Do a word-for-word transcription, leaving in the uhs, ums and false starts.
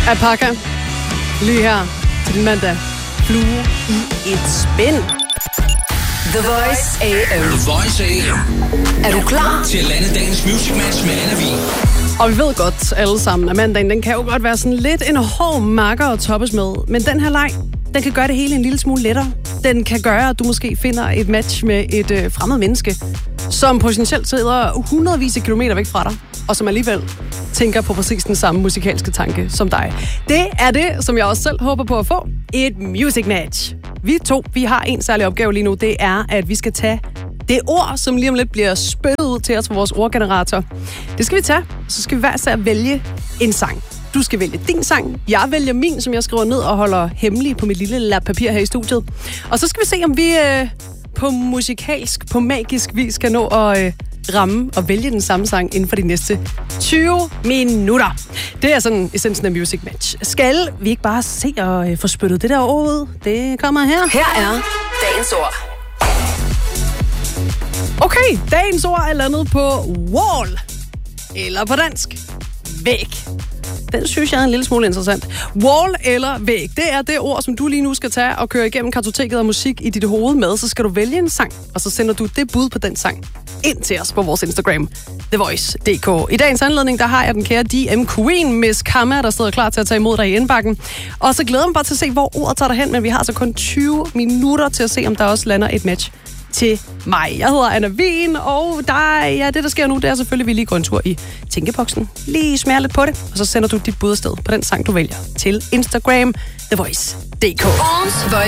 Alpaca. Lige her til din mandag. Flue i et spind. The Voice A M. The Voice A M. Er du klar til at lande dagens Music Match med Anna Vig? Og vi ved godt alle sammen, at mandagen den kan jo godt være sådan lidt en hård makker at toppes med. Men den her leg, den kan gøre det hele en lille smule lettere. Den kan gøre, at du måske finder et match med et øh, fremmed menneske, som potentielt sidder hundredvis af kilometer væk fra dig, og som alligevel tænker på præcis den samme musikalske tanke som dig. Det er det, som jeg også selv håber på at få. Et music match. Vi to, vi har en særlig opgave lige nu. Det er, at vi skal tage det ord, som lige om lidt bliver spyttet ud til os fra vores ordgenerator. Det skal vi tage. Så skal vi hver især vælge en sang. Du skal vælge din sang. Jeg vælger min, som jeg skriver ned og holder hemmelig på mit lille lap papir her i studiet. Og så skal vi se, om vi øh, på musikalsk, på magisk vis kan nå at øh, ramme og vælge den samme sang inden for de næste tyve minutter. Det er sådan essensen af Music Match. Skal vi ikke bare se og øh, få spyttet det der ord ud? Det kommer her. Her er dagens ord. Okay, dagens ord er landet på wall. Eller på dansk, væg. Den synes jeg er en lille smule interessant. Wall eller væg, det er det ord, som du lige nu skal tage og køre igennem kartoteket af musik i dit hoved med. Så skal du vælge en sang, og så sender du det bud på den sang ind til os på vores Instagram, The Voice punktum d k. I dagens anledning, der har jeg den kære D M Queen, Miss Kama, der sidder klar til at tage imod dig i indbakken. Og så glæder jeg mig bare til at se, hvor ordet tager dig hen, men vi har altså kun tyve minutter til at se, om der også lander et match til mig. Jeg hedder Anna Vig, og der, ja, det, der sker nu, det er selvfølgelig, at vi lige går en tur i tænkeboksen. Lige smager lidt på det, og så sender du dit bud afsted på den sang, du vælger til Instagram, The Voice punktum d k.